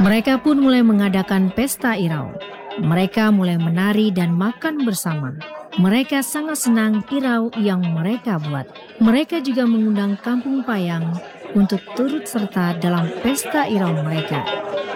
Mereka pun mulai mengadakan pesta irau. Mereka mulai menari dan makan bersama. Mereka sangat senang irau yang mereka buat. Mereka juga mengundang kampung Payang untuk turut serta dalam pesta irau mereka.